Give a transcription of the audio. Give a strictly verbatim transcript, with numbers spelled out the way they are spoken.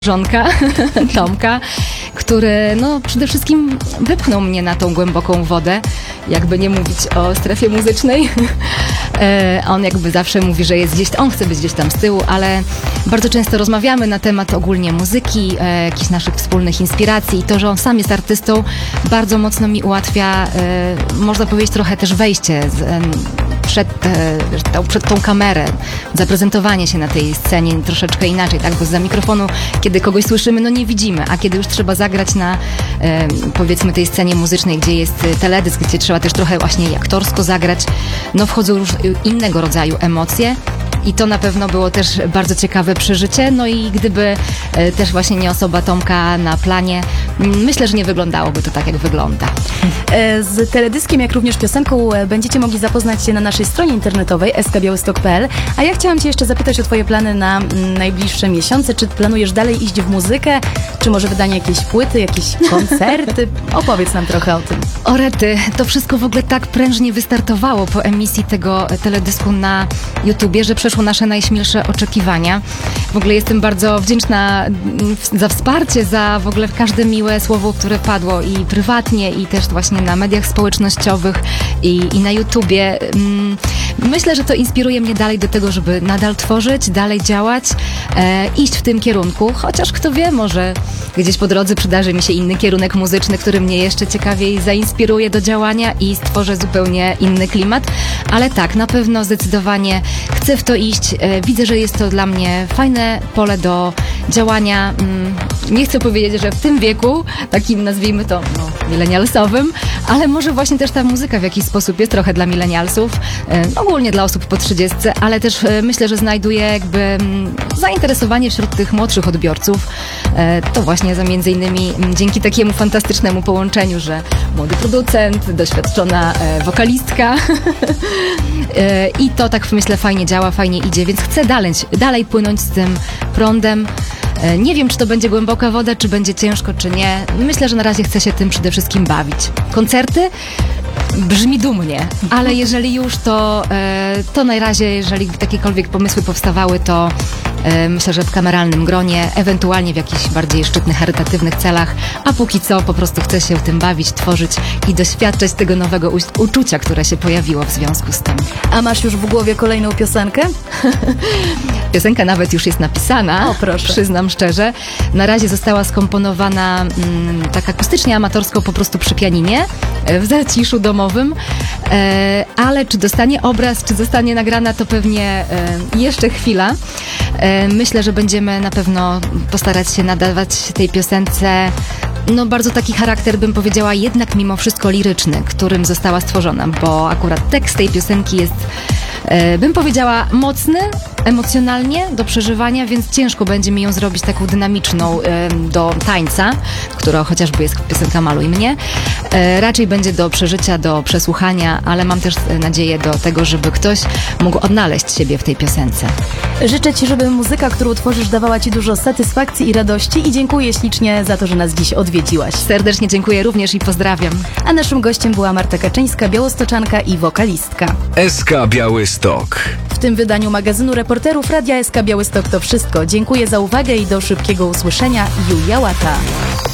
Żonka Tomka, który no przede wszystkim wypchnął mnie na tą głęboką wodę, jakby nie mówić o strefie muzycznej. E, on jakby zawsze mówi, że jest gdzieś, on chce być gdzieś tam z tyłu, ale bardzo często rozmawiamy na temat ogólnie muzyki, e, jakichś naszych wspólnych inspiracji i to, że on sam jest artystą, bardzo mocno mi ułatwia, e, można powiedzieć, trochę też wejście z, e, przed, e, tą, przed tą kamerę, zaprezentowanie się na tej scenie troszeczkę inaczej, tak, bo za mikrofonu, kiedy kogoś słyszymy, no nie widzimy, a kiedy już trzeba zagrać na e, powiedzmy tej scenie muzycznej, gdzie jest teledysk, gdzie trzeba też trochę właśnie aktorsko zagrać, no wchodzą już innego rodzaju emocje. I to na pewno było też bardzo ciekawe przeżycie, no i gdyby e, też właśnie nie osoba Tomka na planie, myślę, że nie wyglądałoby to tak, jak wygląda. Z teledyskiem, jak również piosenką będziecie mogli zapoznać się na naszej stronie internetowej s k białystok kropka p l. A ja chciałam Cię jeszcze zapytać o Twoje plany na najbliższe miesiące. Czy planujesz dalej iść w muzykę? Czy może wydanie jakiejś płyty, jakieś koncerty? Opowiedz nam trochę o tym. O rety, to wszystko w ogóle tak prężnie wystartowało po emisji tego teledysku na YouTubie, że przeszło nasze najśmielsze oczekiwania. W ogóle jestem bardzo wdzięczna za wsparcie, za w ogóle każde miłe słowo, które padło i prywatnie, i też właśnie na mediach społecznościowych i, i na YouTubie. Myślę, że to inspiruje mnie dalej do tego, żeby nadal tworzyć, dalej działać, e, iść w tym kierunku, chociaż kto wie, może gdzieś po drodze przydarzy mi się inny kierunek muzyczny, który mnie jeszcze ciekawiej zainspiruje do działania i stworzę zupełnie inny klimat, ale tak, na pewno zdecydowanie chcę w to iść. E, widzę, że jest to dla mnie fajne pole do działania. Mm, nie chcę powiedzieć, że w tym wieku, takim nazwijmy to no, milenialsowym, ale może właśnie też ta muzyka w jakiś sposób jest trochę dla milenialsów, e, ogólnie dla osób po trzydziestce, ale też e, myślę, że znajduje jakby m, zainteresowanie wśród tych młodszych odbiorców. E, to właśnie za między innymi m, dzięki takiemu fantastycznemu połączeniu, że młody producent, doświadczona e, wokalistka e, i to tak myślę fajnie działa, fajnie idzie, więc chcę dalej, dalej płynąć z tym prądem. Nie wiem, czy to będzie głęboka woda, czy będzie ciężko, czy nie. Myślę, że na razie chcę się tym przede wszystkim bawić. Koncerty? Brzmi dumnie, ale jeżeli już, to, to na razie, jeżeli jakiekolwiek pomysły powstawały, to myślę, że w kameralnym gronie, ewentualnie w jakichś bardziej szczytnych, charytatywnych celach, a póki co po prostu chcę się tym bawić, tworzyć i doświadczać tego nowego uczucia, które się pojawiło w związku z tym. A masz już w głowie kolejną piosenkę? Piosenka nawet już jest napisana, o, proszę. Przyznam szczerze. Na razie została skomponowana mm, tak akustycznie, amatorsko, po prostu przy pianinie, w zaciszu domowym, e, ale czy dostanie obraz, czy zostanie nagrana, to pewnie e, jeszcze chwila. E, myślę, że będziemy na pewno postarać się nadawać tej piosence no bardzo taki charakter, bym powiedziała, jednak mimo wszystko liryczny, którym została stworzona, bo akurat tekst tej piosenki jest, e, bym powiedziała, mocny, emocjonalnie do przeżywania, więc ciężko będzie mi ją zrobić taką dynamiczną e, do tańca, która chociażby jest piosenka Maluj mnie. E, raczej będzie do przeżycia, do przesłuchania, ale mam też nadzieję do tego, żeby ktoś mógł odnaleźć siebie w tej piosence. Życzę Ci, żeby muzyka, którą tworzysz, dawała Ci dużo satysfakcji i radości i dziękuję ślicznie za to, że nas dziś odwiedziłaś. Serdecznie dziękuję również i pozdrawiam. A naszym gościem była Marta Kaczyńska, białostoczanka i wokalistka. S K Białystok. W tym wydaniu magazynu reporterów Radia S K Białystok to wszystko. Dziękuję za uwagę i do szybkiego usłyszenia. Julia Łata.